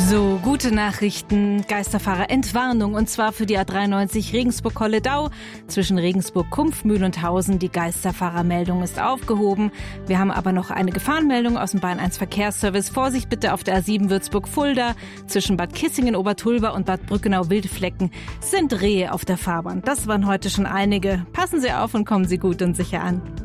So, gute Nachrichten, Geisterfahrer Entwarnung, und zwar für die A93 Regensburg-Kolledau zwischen Regensburg-Kumpfmühl und Hausen. Die Geisterfahrermeldung ist aufgehoben. Wir haben aber noch eine Gefahrenmeldung aus dem Bahn 1 Verkehrsservice. Vorsicht bitte auf der A7 Würzburg-Fulda. Zwischen Bad Kissingen-Obertulba und Bad Brückenau-Wildflecken sind Rehe auf der Fahrbahn. Das waren heute schon einige. Passen Sie auf und kommen Sie gut und sicher an.